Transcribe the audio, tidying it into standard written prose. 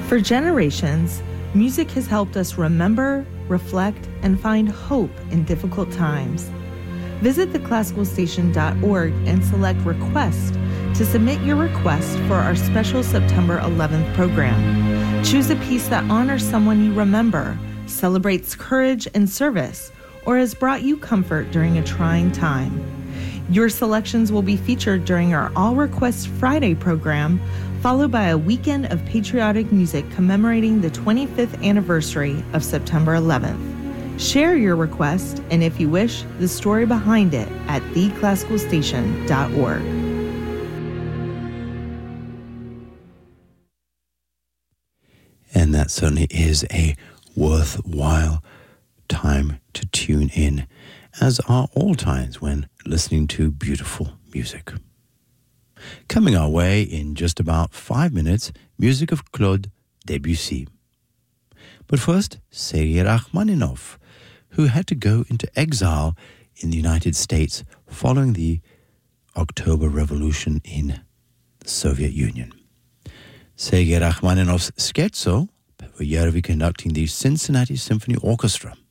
For generations, music has helped us remember, reflect, and find hope in difficult times. Visit theclassicalstation.org and select Request to submit your request for our special September 11th program. Choose a piece that honors someone you remember, celebrates courage and service, or has brought you comfort during a trying time. Your selections will be featured during our All Request Friday program, followed by a weekend of patriotic music commemorating the 25th anniversary of September 11th. Share your request, and if you wish, the story behind it at theclassicalstation.org. And that certainly is a worthwhile time to tune in, as are all times when listening to beautiful music. Coming our way in just about 5 minutes, music of Claude Debussy. But first, Sergei Rachmaninoff, who had to go into exile in the United States following the October Revolution in the Soviet Union. Sergei Rachmaninoff's Scherzo, where we conducting the Cincinnati Symphony Orchestra.